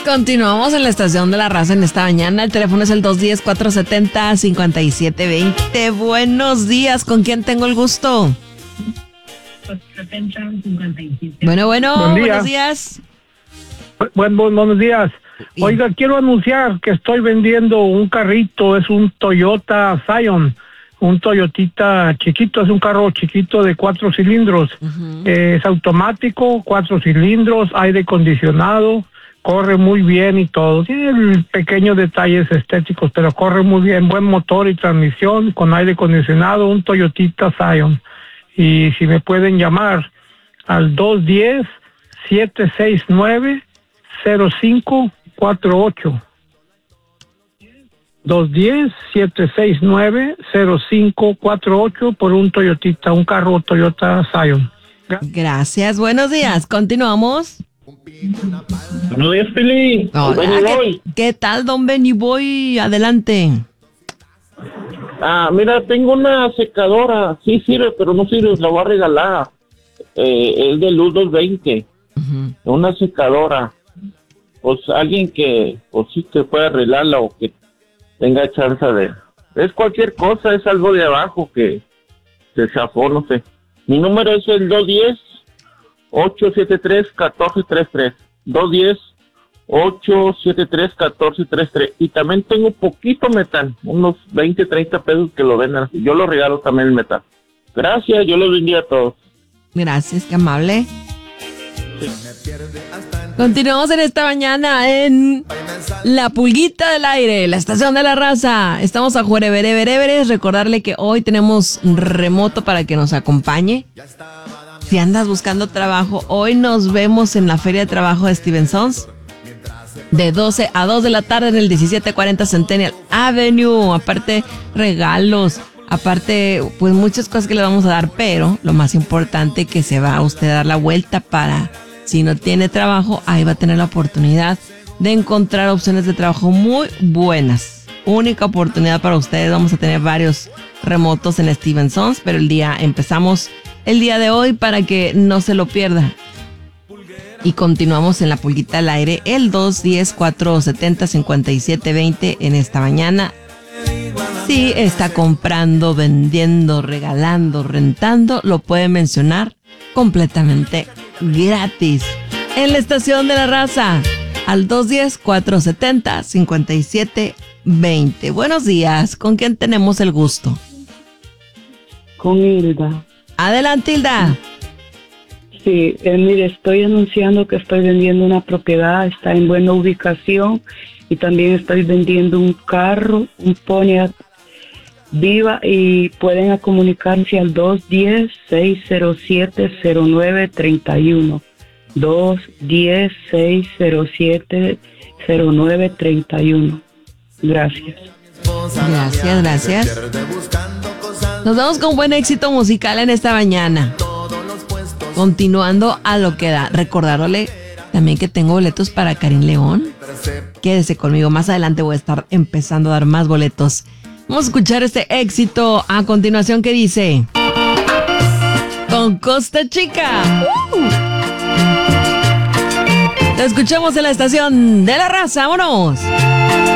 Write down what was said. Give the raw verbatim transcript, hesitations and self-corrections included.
Continuamos en la estación de la raza en esta mañana. El teléfono es el dos uno cero, cuatro siete cero, cinco siete dos cero. Buenos días, ¿con quién tengo el gusto? Bueno, bueno, Buen día. buenos días. Buen, buen- buenos días. Oiga, quiero anunciar que estoy vendiendo un carrito, es un Toyota Scion, un Toyotita chiquito, es un carro chiquito de cuatro cilindros. Uh-huh. Eh, es automático, cuatro cilindros, aire acondicionado, corre muy bien y todo. Tiene pequeños detalles estéticos, pero corre muy bien, buen motor y transmisión con aire acondicionado, un Toyotita Scion. Y si me pueden llamar al dos uno cero, siete seis nueve, cero cinco cuatro ocho. dos uno cero, siete seis nueve, cero cinco cuatro ocho por un Toyotita, un carro Toyota Scion. Gracias, buenos días. Continuamos. Buenos días, Pili. Hola, ¿qué, qué tal, don Benny Boy? Adelante. Ah, mira, tengo una secadora. Sí sirve, pero no sirve. La voy a regalar. Eh, es de luz doscientos veinte. Uh-huh. Una secadora. Pues alguien que, pues sí, que pueda arreglarla o que tenga chance de... Es cualquier cosa, es algo de abajo que se zafó, no sé. Mi número es el dos uno cero, ocho siete tres, uno cuatro tres tres. dos uno cero, ocho siete tres, uno cuatro tres tres. Y también tengo poquito metal, unos veinte, treinta pesos que lo venden. Yo lo regalo también el metal. Gracias, yo los bendiga a todos. Gracias, qué amable. Sí. Continuamos en esta mañana en La Pulguita del Aire, la estación de la raza. Estamos a Juereverevereveres. Recordarle que hoy tenemos remoto para que nos acompañe. Si andas buscando trabajo, hoy nos vemos en la Feria de Trabajo de Stevensons de doce a dos de la tarde en el diecisiete cuarenta Centennial Avenue. Aparte, regalos, aparte, pues muchas cosas que le vamos a dar, pero lo más importante que se va a usted a dar la vuelta para, si no tiene trabajo, ahí va a tener la oportunidad de encontrar opciones de trabajo muy buenas. Única oportunidad para ustedes. Vamos a tener varios remotos en Stevensons, pero el día empezamos el día de hoy para que no se lo pierda. Y continuamos en La Pulguita al Aire, el dos uno cero, cuatro siete cero, cinco siete dos cero en esta mañana. Si está comprando, vendiendo, regalando, rentando, lo puede mencionar completamente gratis en la estación de la raza al dos uno cero, cuatro siete cero, cinco siete dos cero. Buenos días, ¿con quién tenemos el gusto? Con Hilda. Adelante, Hilda. Sí, eh, mire, estoy anunciando que estoy vendiendo una propiedad, está en buena ubicación, y también estoy vendiendo un carro, un Pontiac Viva, y pueden comunicarse al dos uno cero, seis cero siete, cero nueve tres uno. dos uno cero, seis cero siete, cero nueve tres uno. Gracias. Gracias, gracias. Nos vamos con buen éxito musical en esta mañana. Continuando a lo que da. Recordarle también que tengo boletos para Karim León. Quédese conmigo, más adelante voy a estar empezando a dar más boletos. Vamos a escuchar este éxito a continuación que dice: con Costa Chica. ¡Uh! Te escuchamos en la estación de la raza. ¡Vámonos!